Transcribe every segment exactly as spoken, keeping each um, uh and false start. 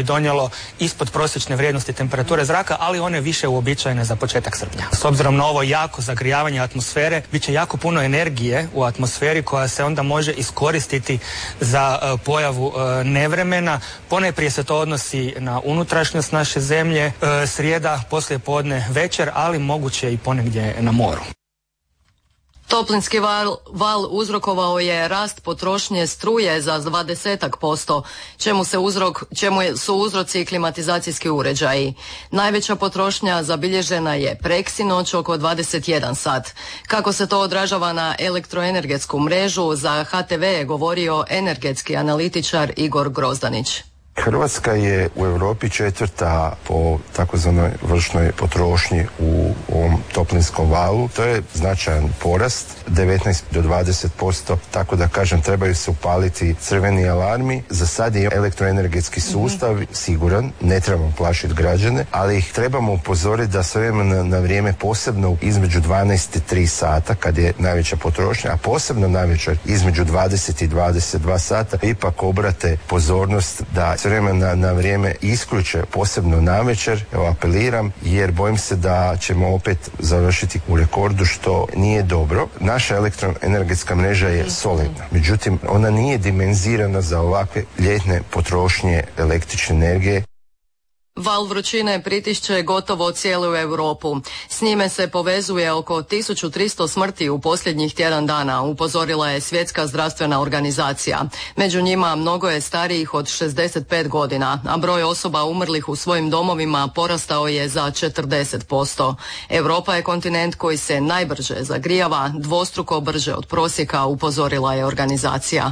donijelo ispod prosječne vrijednosti temperature zraka, ali one više uobičajene za početak srpnja. S obzirom na ovo jako zagrijavanje atmosfere, bit će jako puno energije u atmosferi koja se onda može iskoristiti za uh, pojavu uh, nevremena. Ponajprije se to odnosi na unutrašnjost naše zemlje, uh, srijeda, poslije podne, večer, ali moguće i ponegdje na moru. Toplinski val, val uzrokovao je rast potrošnje struje za dvadesetak posto, čemu, se uzrok, čemu su uzroci klimatizacijski uređaji. Najveća potrošnja zabilježena je preksinoć oko dvadeset jedan sat. Kako se to odražava na elektroenergetsku mrežu, za H T V je govorio energetski analitičar Igor Grozdanić. Hrvatska je u Europi četvrta po takozvanoj vršnoj potrošnji u ovom toplinskom valu. To je značajan porast, devetnaest do dvadeset posto, tako da kažem trebaju se upaliti crveni alarmi. Za sad je elektroenergetski sustav mm-hmm. siguran, ne trebamo plašiti građane, ali ih trebamo upozoriti da s vremena na vrijeme, posebno između dvanaest i tri sata kad je najveća potrošnja, a posebno najveća između dvadeset i dvadeset dva sata, ipak obrate pozornost da s vremena na vrijeme isključe, posebno navečer. Evo, apeliram, jer bojim se da ćemo opet završiti u rekordu, što nije dobro. Naša elektroenergetska mreža je solidna, međutim ona nije dimenzirana za ovakve ljetne potrošnje električne energije. Val vrućine pritišće gotovo cijelu Europu. S njime se povezuje oko tisuću tristo smrti u posljednjih tjedan dana, upozorila je Svjetska zdravstvena organizacija. Među njima mnogo je starijih od šezdeset pet godina, a broj osoba umrlih u svojim domovima porastao je za četrdeset posto. Europa je kontinent koji se najbrže zagrijava, dvostruko brže od prosjeka, upozorila je organizacija.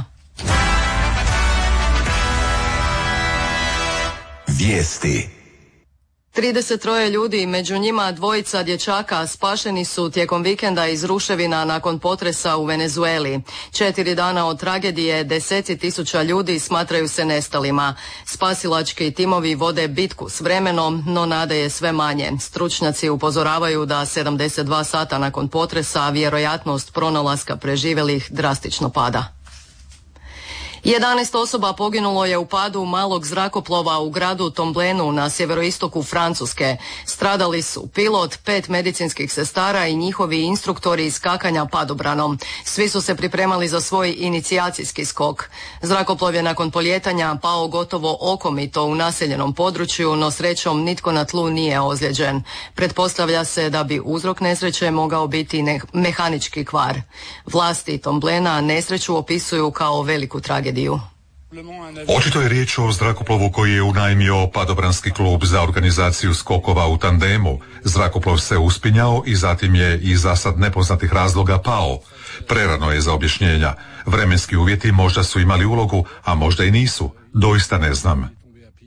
Vijesti. trideset tri ljudi, među njima dvojica dječaka, spašeni su tijekom vikenda iz ruševina nakon potresa u Venezueli. Četiri dana od tragedije deseci tisuća ljudi smatraju se nestalima. Spasilački timovi vode bitku s vremenom, no nade je sve manje. Stručnjaci upozoravaju da sedamdeset dva sata nakon potresa vjerojatnost pronalaska preživjelih drastično pada. jedanaest osoba poginulo je u padu malog zrakoplova u gradu Tomblenu na sjeveroistoku Francuske. Stradali su pilot, pet medicinskih sestara i njihovi instruktori skakanja padobranom. Svi su se pripremali za svoj inicijacijski skok. Zrakoplov je nakon polijetanja pao gotovo okomito u naseljenom području, no srećom nitko na tlu nije ozlijeđen. Pretpostavlja se da bi uzrok nesreće mogao biti ne- mehanički kvar. Vlasti Tomblena nesreću opisuju kao veliku tragediju. Očito je riječ o zrakoplovu koji je unajmio padobranski klub za organizaciju skokova u tandemu. Zrakoplov se uspinjao i zatim je iz zasad nepoznatih razloga pao. Prerano je za objašnjenja. Vremenski uvjeti možda su imali ulogu, a možda i nisu. Doista ne znam.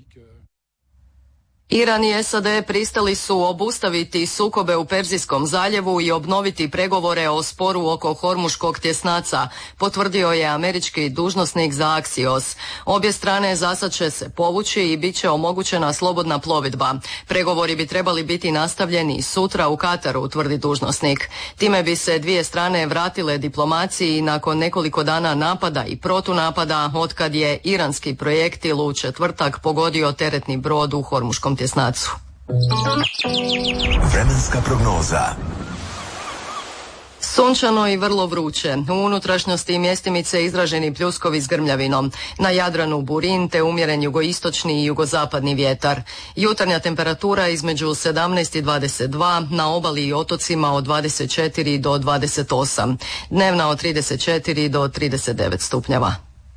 Iran i S A D pristali su obustaviti sukobe u Perzijskom zaljevu i obnoviti pregovore o sporu oko Hormuškog tjesnaca, potvrdio je američki dužnosnik za Axios. Obje strane zasad će se povući i bit će omogućena slobodna plovidba. Pregovori bi trebali biti nastavljeni sutra u Kataru, tvrdi dužnosnik. Time bi se dvije strane vratile diplomaciji nakon nekoliko dana napada i protunapada otkad je iranski projektil u četvrtak pogodio teretni brod u Hormuškom tjesnacu. Vremenska prognoza. Sunčano i vrlo vruće. U unutrašnjosti i mjestimice izraženi pljuskovi s grmljavinom. Na Jadranu burin te umjeren jugoistočni i jugozapadni vjetar. Jutarnja temperatura između sedamnaest i dvadeset dva, na obali i otocima od dvadeset četiri do dvadeset osam. Dnevna od trideset četiri do trideset devet stupnjeva.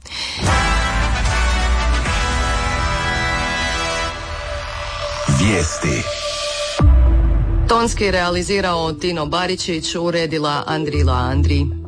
Vijesti. Tonski realizirao Tino Baričić, uredila Andrila Andri.